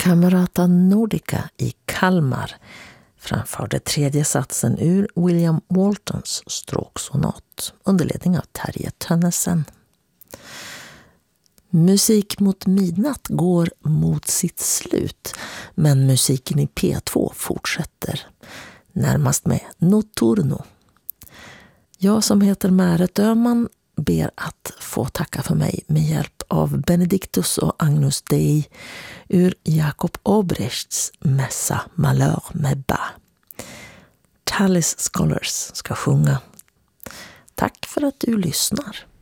Camerata Nordica i Kalmar framförde tredje satsen ur William Waltons stråksonat under ledning av Terje Tönnesen. Musik mot midnatt går mot sitt slut, men musiken i P2 fortsätter, närmast med Notturno. Jag som heter Märet Öhman ber att få tacka för mig med hjälp av Benedictus och Agnus Dei ur Jacob Obrechts mässa Malheur med Bas. Tallis Scholars ska sjunga. Tack för att du lyssnar.